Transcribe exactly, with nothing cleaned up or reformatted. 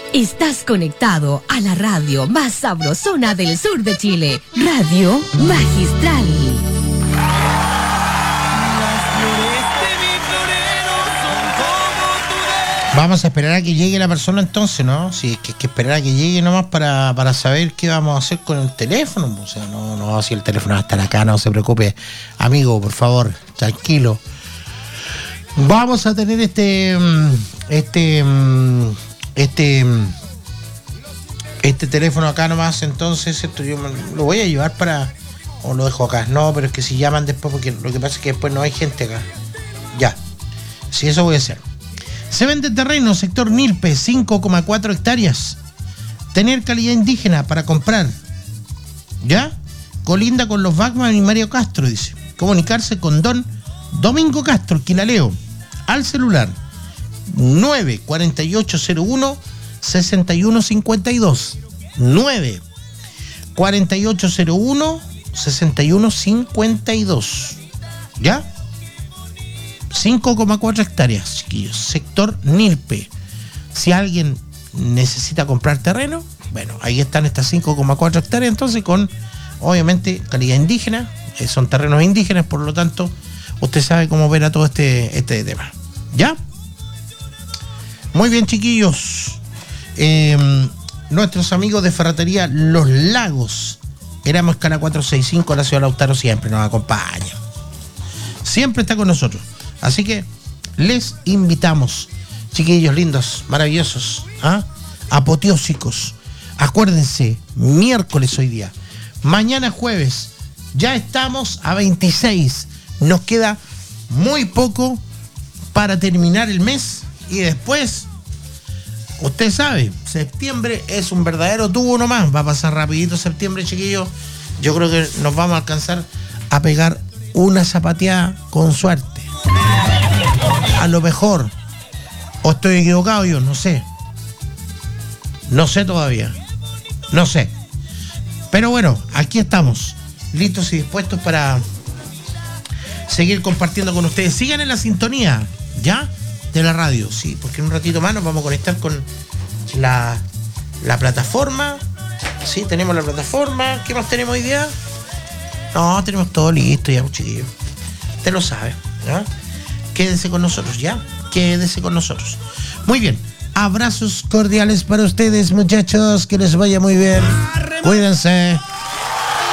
Estás conectado a la radio más sabrosona del sur de Chile, Radio Magistral. Vamos a esperar a que llegue la persona entonces, ¿no? Sí, es que hay que esperar a que llegue nomás para, para saber qué vamos a hacer con el teléfono. O sea, no, no, si el teléfono va a estar acá, no se preocupe. Amigo, por favor, tranquilo. Vamos a tener este, este, este, este teléfono acá nomás, entonces esto yo lo voy a llevar para, o lo dejo acá. No, pero es que si llaman después, porque lo que pasa es que después no hay gente acá. Ya, sí, eso voy a hacer. Se vende terreno, sector Nilpe, cinco coma cuatro hectáreas. Tener calidad indígena para comprar. ¿Ya? Colinda con los Bachman y Mario Castro, dice. Comunicarse con don Domingo Castro, Quilaleo, al celular nueve cuatro ocho cero uno seis uno cinco dos. nueve cuatro ocho cero uno seis uno cinco dos. ¿Ya? cinco coma cuatro hectáreas, chiquillos. Sector Nilpe. Si alguien necesita comprar terreno, bueno, ahí están estas cinco coma cuatro hectáreas, entonces con, obviamente, calidad indígena. Eh, son terrenos indígenas, por lo tanto, usted sabe cómo ver a todo este, este tema. ¿Ya? Muy bien, chiquillos. Eh, nuestros amigos de Ferretería Los Lagos. Éramos escala cuatrocientos sesenta y cinco, la ciudad de Lautaro siempre nos acompaña. Siempre está con nosotros. Así que les invitamos, chiquillos lindos, maravillosos, ¿ah? Apoteósicos. Acuérdense, miércoles hoy día. Mañana jueves, ya estamos a veintiséis. Nos queda muy poco para terminar el mes. Y después, usted sabe, septiembre es un verdadero tubo nomás. Va a pasar rapidito septiembre, chiquillos. Yo creo que nos vamos a alcanzar a pegar una zapateada con suerte. A lo mejor, o estoy equivocado yo, no sé. No sé todavía. No sé. Pero bueno, aquí estamos, listos y dispuestos para seguir compartiendo con ustedes. Sigan en la sintonía, ¿ya? De la radio, sí, porque en un ratito más nos vamos a conectar con la, la plataforma. Sí, tenemos la plataforma. ¿Qué más tenemos hoy día? No, tenemos todo listo ya, chiquillos. Usted lo sabe, ¿ya? Quédese con nosotros, ¿ya? Quédese con nosotros. Muy bien. Abrazos cordiales para ustedes, muchachos. Que les vaya muy bien. Cuídense.